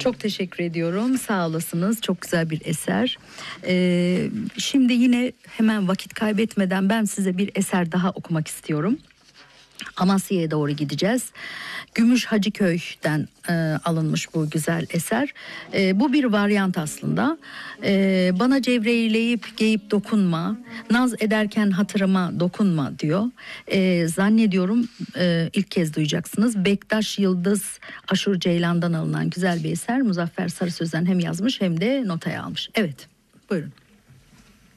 Çok teşekkür ediyorum. Sağ olasınız. Çok güzel bir eser. Şimdi yine hemen vakit kaybetmeden ben size bir eser daha okumak istiyorum. Amasya'ya doğru gideceğiz. Gümüş Hacıköy'den alınmış bu güzel eser. Bu bir varyant aslında. Bana cevreyleyip geyip dokunma, naz ederken hatırıma dokunma diyor. Zannediyorum ilk kez duyacaksınız. Bektaş Yıldız Aşur Ceylan'dan alınan güzel bir eser. Muzaffer Sarı Sözen hem yazmış hem de notaya almış. Evet, buyurun.